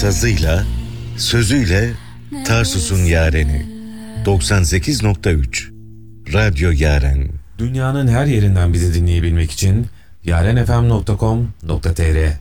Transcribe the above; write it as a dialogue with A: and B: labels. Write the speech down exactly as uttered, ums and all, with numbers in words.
A: Sazıyla, sözüyle Tarsus'un yareni. doksan sekiz nokta üç Radyo Yaren.
B: Dünyanın her yerinden bizi dinleyebilmek için yarenfm nokta com nokta tr